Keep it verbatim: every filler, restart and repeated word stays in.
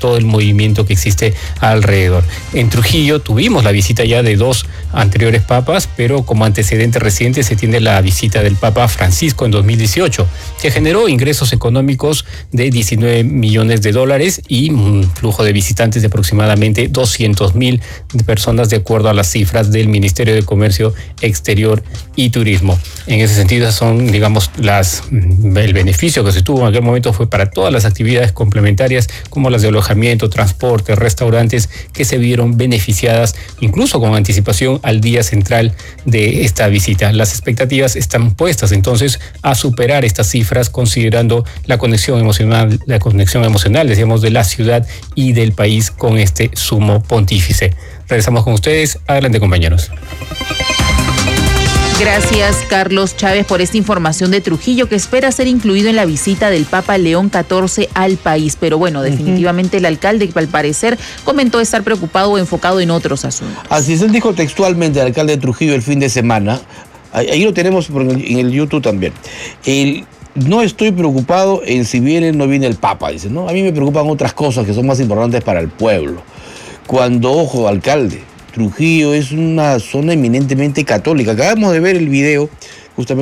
todo el movimiento que existe alrededor. En Trujillo tuvimos la visita ya de dos anteriores papas, pero como antecedente reciente se tiene la visita del Papa Francisco en dos mil dieciocho, que generó ingresos económicos de diecinueve millones de dólares y un flujo de visitantes de aproximadamente doscientos mil personas, de acuerdo a las cifras del Ministerio de Comercio Exterior y Turismo. En ese sentido, son, digamos, las el beneficio que se tuvo en aquel momento fue para todas las actividades complementarias, como las de alojamiento, transporte, restaurantes, que se vieron beneficiadas incluso con anticipación al día central de esta visita. Las expectativas están puestas entonces a superar estas cifras, considerando la conexión emocional, la conexión emocional, decíamos, de la ciudad y del país con este sumo pontífice. Regresamos con ustedes. Adelante, compañeros. Gracias, Carlos Chávez, por esta información de Trujillo, que espera ser incluido en la visita del Papa León catorce al país. Pero bueno, definitivamente el alcalde, que al parecer comentó estar preocupado o enfocado en otros asuntos. Así es, él dijo textualmente, el alcalde de Trujillo, el fin de semana, ahí lo tenemos en el YouTube también, el... No estoy preocupado en si viene o no viene el Papa, dice, ¿no? A mí me preocupan otras cosas que son más importantes para el pueblo. Cuando, ojo, alcalde, Trujillo es una zona eminentemente católica. Acabamos de ver el video, justamente.